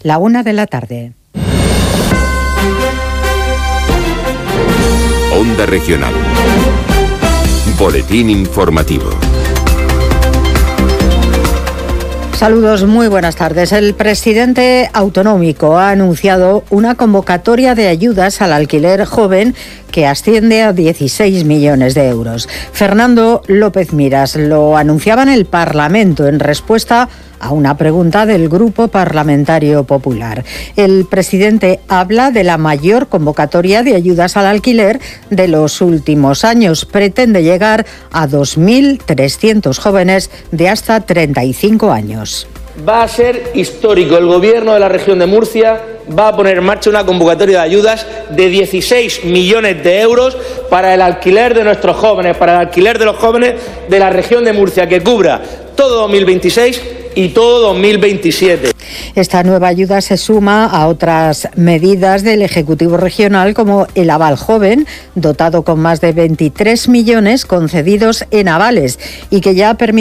la 1:00 p.m. Onda Regional. Boletín informativo. Saludos, muy buenas tardes. El presidente autonómico ha anunciado una convocatoria de ayudas al alquiler joven que asciende a 16 millones de euros. Fernando López Miras lo anunciaba en el Parlamento en respuesta a una pregunta del Grupo Parlamentario Popular. El presidente habla de la mayor convocatoria de ayudas al alquiler de los últimos años. Pretende llegar a 2.300 jóvenes de hasta 35 años. Va a ser histórico. El Gobierno de la región de Murcia va a poner en marcha una convocatoria de ayudas de 16 millones de euros para el alquiler de nuestros jóvenes, para el alquiler de los jóvenes de la región de Murcia, que cubra todo 2026 y todo 2027. Esta nueva ayuda se suma a otras medidas del Ejecutivo Regional, como el Aval Joven, dotado con más de 23 millones concedidos en avales y que ya ha permitido